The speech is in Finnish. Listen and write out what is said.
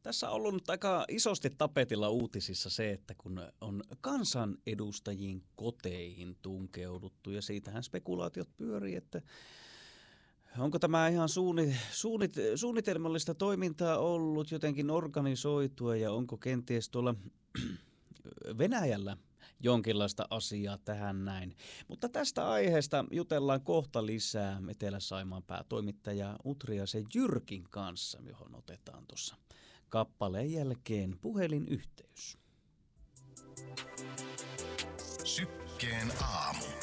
Tässä on ollut nyt aika isosti tapetilla uutisissa se, että kun on kansanedustajien koteihin tunkeuduttu ja siitähän spekulaatiot pyörii, että onko tämä ihan suunnitelmallista toimintaa ollut, jotenkin organisoitua ja onko kenties tuolla Venäjällä jonkinlaista asiaa tähän näin. Mutta tästä aiheesta jutellaan kohta lisää Etelä-Saimaan päätoimittaja Utriaisen Jyrkin kanssa, johon otetaan tuossa kappaleen jälkeen puhelinyhteys. Sykkeen aamu.